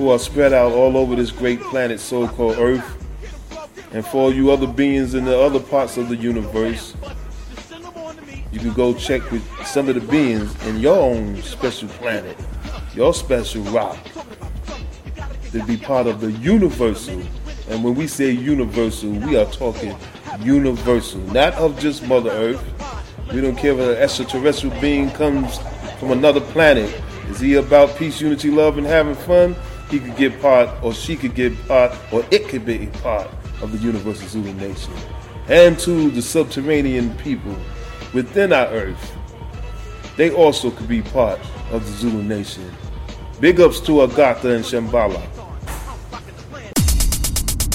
who are spread out all over this great planet so-called Earth, and for all you other beings in the other parts of the universe, you can go check with some of the beings in your own special planet, your special rock, to be part of the universal. And when we say universal, we are talking universal, not of just Mother Earth. We don't care if an extraterrestrial being comes from another planet. Is he about peace, unity, love, and having fun? He could get part, or she could get part, or it could be part of the universal Zulu Nation. And to the subterranean people within our Earth, they also could be part of the Zulu Nation. Big ups to Agatha and Shambhala.